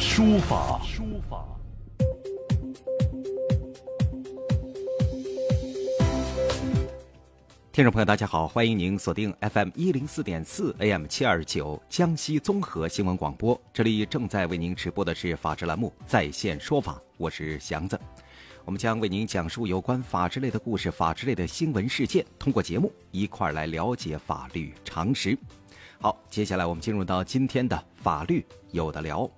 说法。听众朋友大家好，欢迎您锁定 FM104.4 AM729 江西综合新闻广播，这里正在为您直播的是法治栏目在线说法，我是祥子。我们将为您讲述有关法治类的故事、法治类的新闻事件，通过节目一块儿来了解法律常识。好，接下来我们进入到今天的法律有的聊。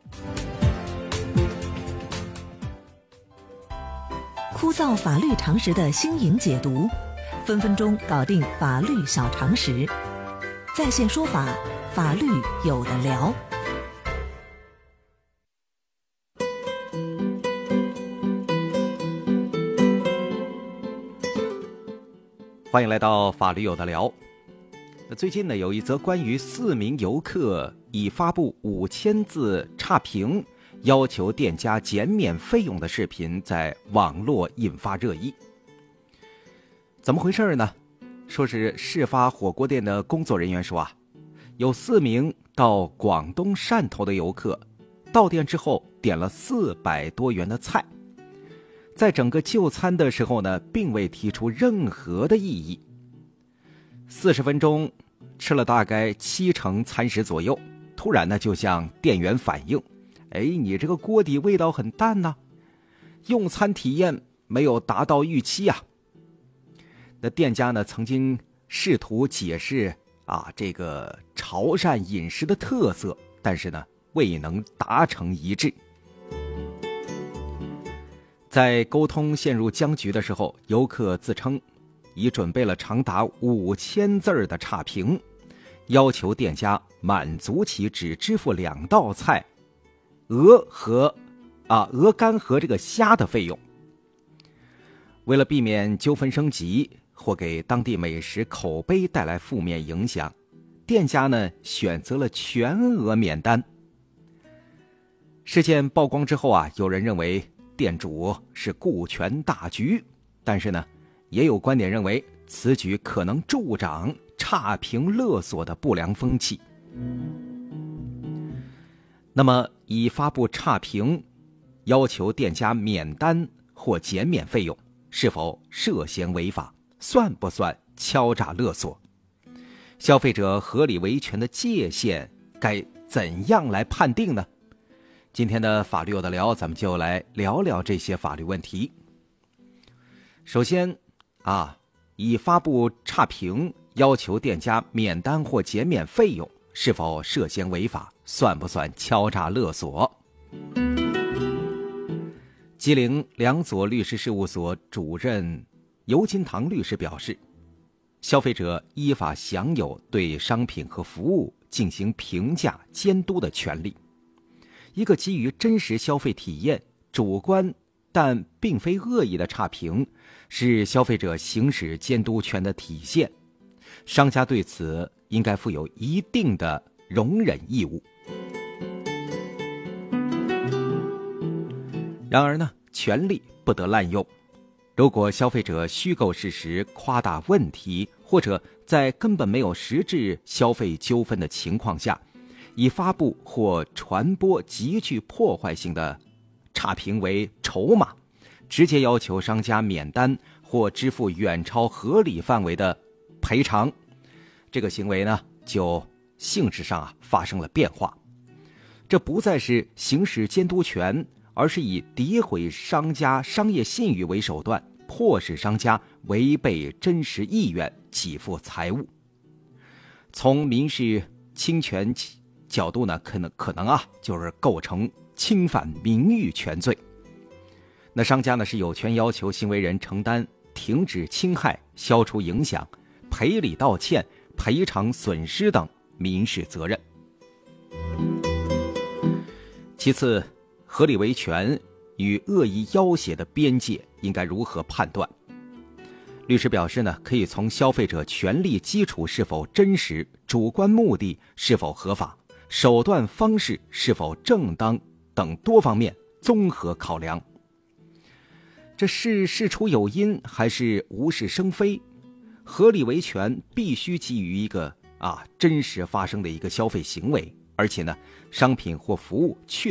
枯燥法律常识的新颖解读，分分钟搞定法律小常识。在线说法，法律有的聊。 欢迎来到法律有的聊。最近呢，有一则关于4名游客已发布5000字差评，要求店家减免费用的视频在网络引发热议。怎么回事呢？说是事发火锅店的工作人员说有4名到广东汕头的游客到店之后点了400多元的菜，在整个就餐的时候呢，并未提出任何的异议。40分钟吃了大概7成餐食左右，突然呢就向店员反映，你这个锅底味道很淡呢，用餐体验没有达到预期啊。那店家呢曾经试图解释这个潮汕饮食的特色，但是呢未能达成一致。在沟通陷入僵局的时候，游客自称已准备了长达5000字的差评，要求店家满足其只支付2道菜鹅肝和这个虾的费用。为了避免纠纷升级或给当地美食口碑带来负面影响，店家呢选择了全额免单。事件曝光之后有人认为店主是顾全大局，但是呢也有观点认为此举可能助长差评勒索的不良风气。那么已发布差评要求店家免单或减免费用，是否涉嫌违法，算不算敲诈勒索？消费者合理维权的界限该怎样来判定呢？今天的法律有的聊，咱们就来聊聊这些法律问题。首先已发布差评要求店家免单或减免费用，是否涉嫌违法，算不算敲诈勒索？吉林良佐律师事务所主任尤金堂律师表示，消费者依法享有对商品和服务进行评价监督的权利。一个基于真实消费体验、主观但并非恶意的差评，是消费者行使监督权的体现，商家对此应该负有一定的容忍义务。然而呢，权利不得滥用。如果消费者虚构事实、夸大问题，或者在根本没有实质消费纠纷的情况下，以发布或传播极具破坏性的差评为筹码，直接要求商家免单或支付远超合理范围的赔偿，这个行为呢，就性质上发生了变化。这不再是行使监督权，而是以诋毁商家商业信誉为手段，迫使商家违背真实意愿给付财物。从民事侵权角度呢，可能就是构成侵犯名誉权罪。那商家呢是有权要求行为人承担停止侵害、消除影响、赔礼道歉、赔偿损失等民事责任。其次，合理维权与恶意要挟的边界应该如何判断？律师表示呢，可以从消费者权利基础是否真实、主观目的是否合法、手段方式是否正当等多方面综合考量。这是事出有因还是无事生非？合理维权必须基于一个真实发生的一个消费行为，而且呢，商品或服务确